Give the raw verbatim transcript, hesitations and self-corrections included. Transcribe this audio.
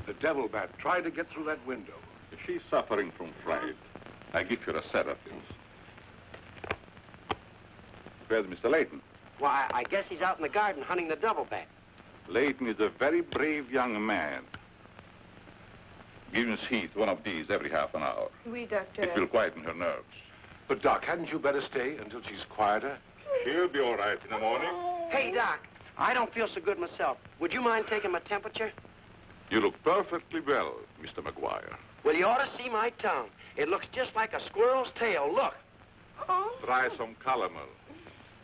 The devil bat tried to get through that window. She's suffering from fright. I give her a sedative. Where's Mister Layton? Why, I guess he's out in the garden hunting the double bat. Layton is a very brave young man. Give Miss Heath one of these every half an hour. Oui, Doctor. It will quieten her nerves. But, Doc, hadn't you better stay until she's quieter? She'll be all right in the morning. Hey, Doc, I don't feel so good myself. Would you mind taking my temperature? You look perfectly well, Mister McGuire. Well, you ought to see my tongue. It looks just like a squirrel's tail. Look. Try some calomel.